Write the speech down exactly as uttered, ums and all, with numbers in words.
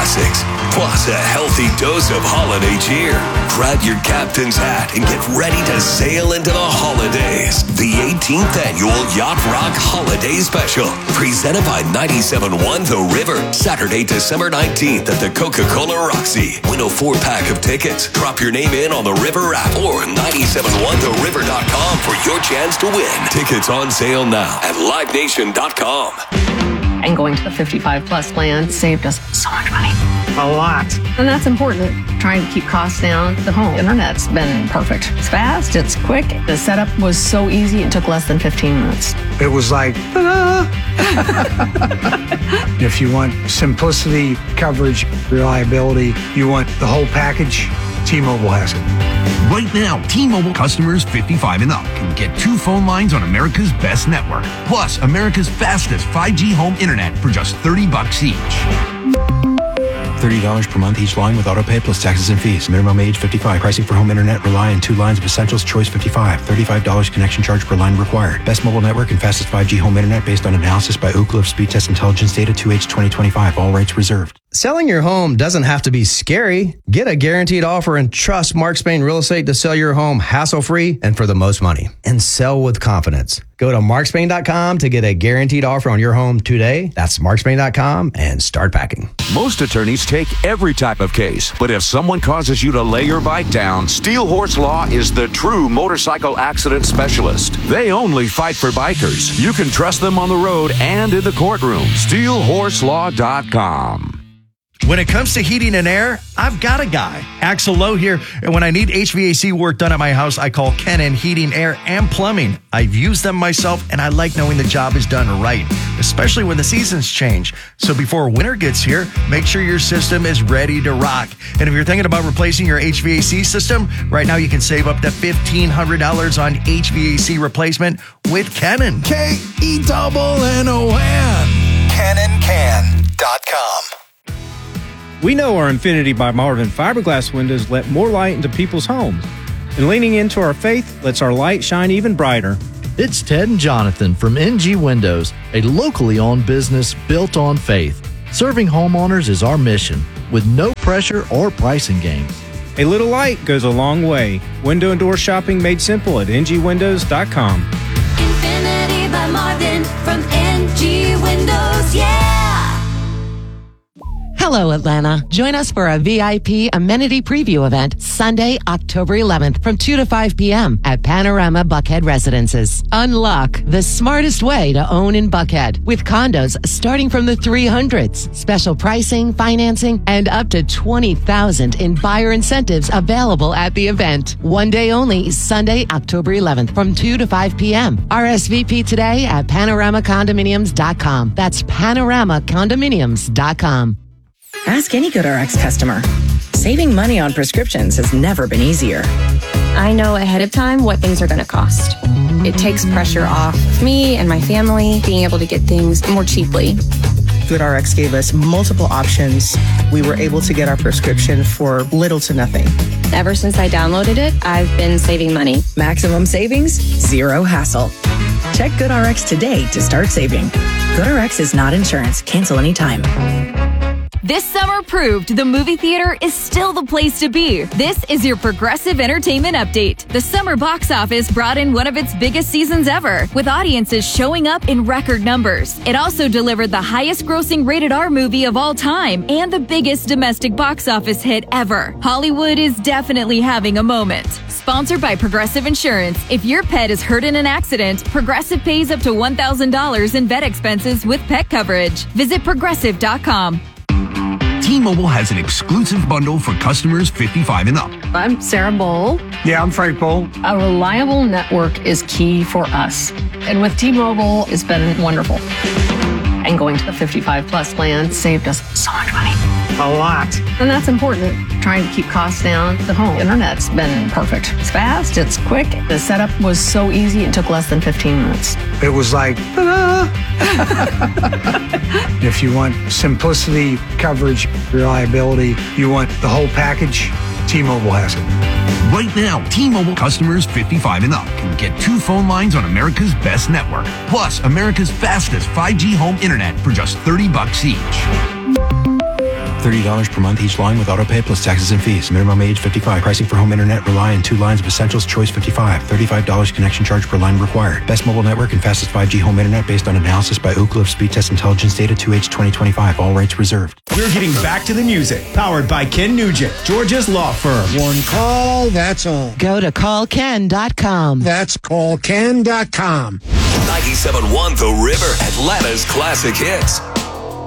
classics, plus a healthy dose of holiday cheer. Grab your captain's hat and get ready to sail into the holidays. The eighteenth Annual Yacht Rock Holiday Special, presented by ninety-seven point one The River. Saturday, December nineteenth at the Coca-Cola Roxy. Win a four-pack of tickets. Drop your name in on the River app or ninety-seven point one the river dot com for your chance to win. Tickets on sale now at live nation dot com. And going to the fifty-five plus plan saved us so much money. A lot. And that's important. Trying to keep costs down. The home internet's been perfect. It's fast, it's quick. The setup was so easy, it took less than fifteen minutes. It was like, ah. If you want simplicity, coverage, reliability, you want the whole package, T-Mobile has it. Right now, T-Mobile customers fifty-five and up can get two phone lines on America's best network, plus America's fastest five G home internet for just thirty bucks each. thirty dollars per month each line with autopay plus taxes and fees. Minimum age fifty-five. Pricing for home internet rely on two lines of Essentials Choice fifty-five. thirty-five dollars connection charge per line required. Best mobile network and fastest five G home internet based on analysis by Ookla of Speed Test Intelligence Data two H twenty twenty-five. All rights reserved. Selling your home doesn't have to be scary. Get a guaranteed offer and trust Mark Spain Real Estate to sell your home hassle-free and for the most money. And sell with confidence. Go to mark spain dot com to get a guaranteed offer on your home today. That's mark spain dot com and start packing. Most attorneys take every type of case, but if someone causes you to lay your bike down, Steel Horse Law is the true motorcycle accident specialist. They only fight for bikers. You can trust them on the road and in the courtroom. steel horse law dot com. When it comes to heating and air, I've got a guy. Axel Lowe here. And when I need H V A C work done at my house, I call Kennan Heating, Air, and Plumbing. I've used them myself, and I like knowing the job is done right, especially when the seasons change. So before winter gets here, make sure your system is ready to rock. And if you're thinking about replacing your H V A C system, right now you can save up to fifteen hundred dollars on H V A C replacement with Kennan. K E double N O N. Kennan Can dot com. We know our Infinity by Marvin fiberglass windows let more light into people's homes. And leaning into our faith lets our light shine even brighter. It's Ted and Jonathan from N G Windows, a locally owned business built on faith. Serving homeowners is our mission, with no pressure or pricing games. A little light goes a long way. Window and door shopping made simple at N G windows dot com. Infinity by Marvin from N G Windows, yeah! Hello, Atlanta. Join us for a V I P amenity preview event Sunday, October eleventh from two to five p.m. at Panorama Buckhead Residences. Unlock the smartest way to own in Buckhead with condos starting from the three hundreds. Special pricing, financing, and up to twenty thousand dollars in buyer incentives available at the event. One day only, Sunday, October eleventh from two to five p.m. R S V P today at panorama condominiums dot com. That's panorama condominiums dot com. Ask any GoodRx customer. Saving money on prescriptions has never been easier. I know ahead of time what things are going to cost. It takes pressure off me and my family being able to get things more cheaply. GoodRx gave us multiple options. We were able to get our prescription for little to nothing. Ever since I downloaded it, I've been saving money. Maximum savings, zero hassle. Check GoodRx today to start saving. GoodRx is not insurance. Cancel anytime. This summer proved the movie theater is still the place to be. This is your Progressive Entertainment Update. The summer box office brought in one of its biggest seasons ever, with audiences showing up in record numbers. It also delivered the highest grossing rated R movie of all time and the biggest domestic box office hit ever. Hollywood is definitely having a moment. Sponsored by Progressive Insurance. If your pet is hurt in an accident, Progressive pays up to one thousand dollars in vet expenses with pet coverage. Visit progressive dot com. T-Mobile has an exclusive bundle for customers fifty-five and up. I'm Sarah Bowl. Yeah, I'm Frank Bowl. A reliable network is key for us. And with T-Mobile, it's been wonderful. And going to the fifty-five plus plan saved us so much money. A lot. And that's important. Trying to keep costs down. The home internet's been perfect. It's fast, it's quick. The setup was so easy, it took less than fifteen minutes. It was like, ta-da! If you want simplicity, coverage, reliability, you want the whole package, T-Mobile has it. Right now, T-Mobile customers fifty-five and up can get two phone lines on America's best network, plus America's fastest five G home internet for just thirty bucks each. thirty dollars per month each line with autopay plus taxes and fees. Minimum age fifty-five. Pricing for home internet rely on two lines of essentials. Choice fifty-five. thirty-five dollars connection charge per line required. Best mobile network and fastest five G home internet based on analysis by Ookla of Speed Test Intelligence Data two H twenty twenty-five. All rates reserved. We're getting back to the music. Powered by Ken Nugent, Georgia's law firm. One call, that's all. Go to call ken dot com. That's call ken dot com. ninety-seven point one The River, Atlanta's classic hits.